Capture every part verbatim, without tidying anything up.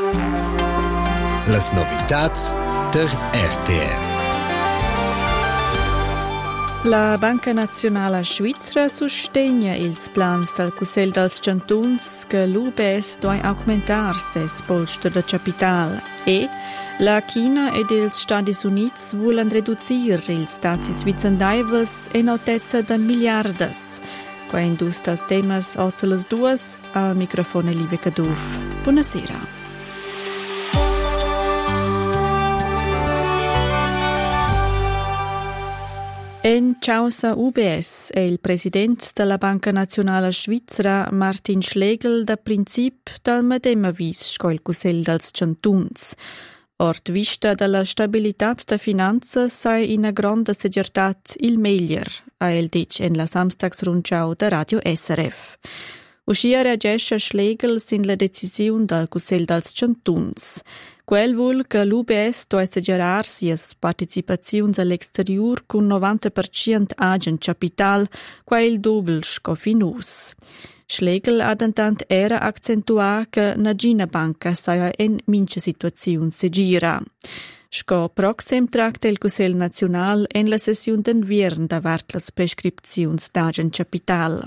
Las novitats der R T R. La Banca Nazionale Svizzera sostegna ils plans del Cussel dels Chantuns che l'U B S doi augmentar ses polster da capital e la China ed ils Stati Units volen reducir ils dazi svizzerdaivels en altezza da miliardas. Qua industras temas oza las duas al microfono Live Caduf. Buonasera. En causa U B S è il presidente della Banca Nazionale Svizzera Martin Schlegel da princip dal medem vis sco il Cussel dels Chantuns. Ort vista della stabilità da finanza sai in a grande segurtat il meglier, ha el dic en la samstagsrundschau da Radio S R F. Uscia reagesce Schlegel sin la decisiun dal Cussel dels Chantuns. Quel vuol che l'U B S doi seggerar sias participaziuns all'exterior con novanta per cento agent capital, qua il doppel sco finus. Schlegel ha intant era accentua che Nagina Banca saia en mince situaziun seggira. Sco proxim tracta il Cussel National en la sessiun d'enviern davart las prescripziuns d'agent capital.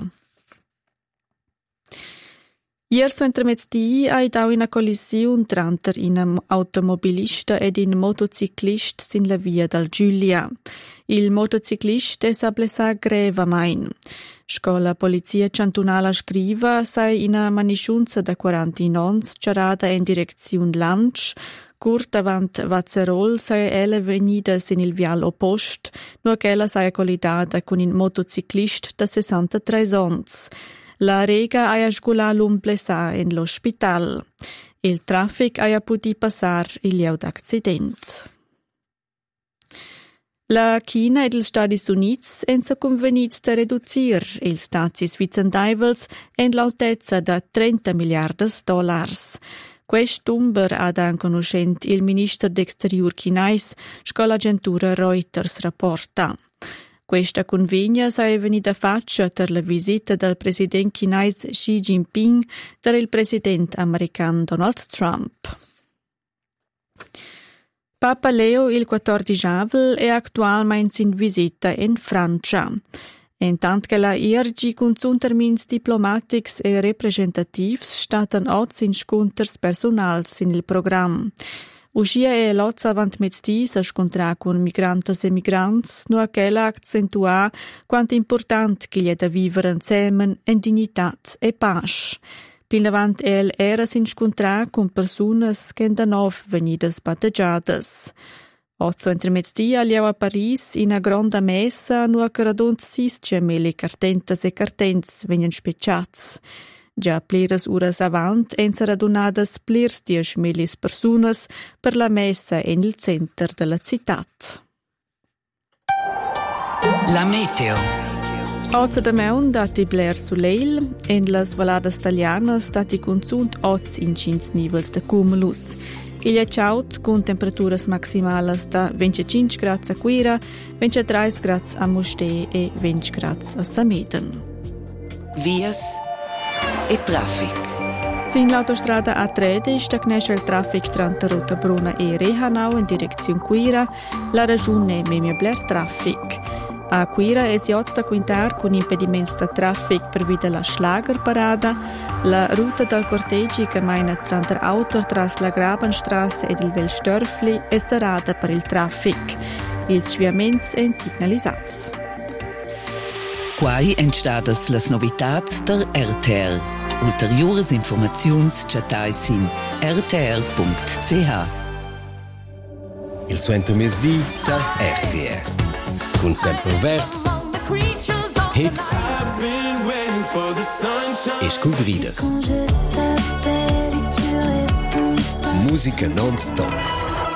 Ier su entremezdi hai dau una collisiun tranter in automobilista ed in motociclist sin la via dal Giulia. Il motociclist è sablesa greva main. Sco la polizia cantonala scriva sai in a manisciunza da quarantinons cerada in direziun Lanch, curt avant Vazzerol sai elle venida sin il vial oppost, nur che ella sai collidata con un motociclist da sessantatré ons. La rega aia sgula l'umplesa in l'ospital. Il traffic aia puti passar il lieu d'accident. La China ed els Stati Units en sa convenits de reducir ils dazi svizzerdaivels en l'autezza da trenta miliardas dollars. Quest'umber ha dan conoscent il minister d'exterior chinais, sco l'agentura Reuters rapporta. Questa convegna sei venuta faccia per la visita del presidente chinese Xi Jinping per il presidente americano Donald Trump. Papa Leo il quattordici avril è attualmente in visita in Francia. Intanto che la I R G con termins diplomatics e representatives statan oz in sconters personals in il programma. Uscia e l'ozza avant mezzdi sa scontrà con migrantes e migrants, no aquella accentua quanto important che gli è da vivere insieme in dignitat e pace. Pin avant el era sin scontrà con personas che da nov venidas batteggiadas. Ozzo entre mezzdi aliau a Paris in a gronda messa no che radont sis gemelle cartentas e cartents venien specciats. Già pliras uras avant en sera donadas plirs dies milis personas per la messa en il center della citat. La meteo. Oggi da meun dati bler suleil, en las valadas italianas dati consunt oggi in cins nivels de cumulus. Il è ciaut con temperaturas maximalas da venticinque gradi a Quira, ventitré gradi a Mostè e venti gradi a Sameden. Vias e traffic. Sin l'autostrada A tredici stagnesce il traffic tra Rotabruna e Rehanau in direzione Quira, la ragione memia bler traffic. A Quira è si da quintar con impedimenti da traffic per via della Schlagerparada, la ruta del cortegi che maina tra auto tras la Grabenstrasse ed il Velstörfli è serrata per il traffic. Ils sviaments en signalisats. Quai entstadas las novitats der R T R. Ulteriores informaziuns chatais in r t r punct c h. Il suento mesdi der R T R. Con sempre verts, hits e scouvridas. Musica non-stop.